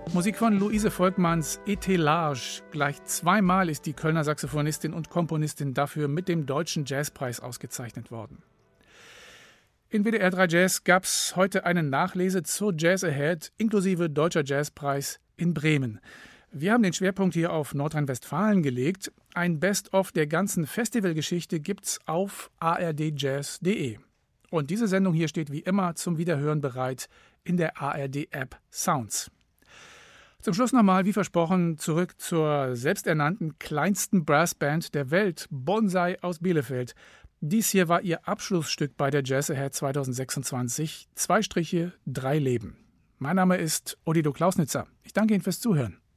Musik von Luise Volkmanns Etelage. Gleich zweimal ist die Kölner Saxophonistin und Komponistin dafür mit dem Deutschen Jazzpreis ausgezeichnet worden. In WDR 3 Jazz gab es heute eine Nachlese zur Jazz Ahead inklusive Deutscher Jazzpreis in Bremen. Wir haben den Schwerpunkt hier auf Nordrhein-Westfalen gelegt. Ein Best-of der ganzen Festivalgeschichte gibt's auf ardjazz.de. Und diese Sendung hier steht wie immer zum Wiederhören bereit in der ARD-App Sounds. Zum Schluss nochmal, wie versprochen, zurück zur selbsternannten kleinsten Brassband der Welt, Bonsai aus Bielefeld. Dies hier war ihr Abschlussstück bei der Jazz Ahead 2026. 2 Striche, 3 Leben. Mein Name ist Odido Klausnitzer. Ich danke Ihnen fürs Zuhören.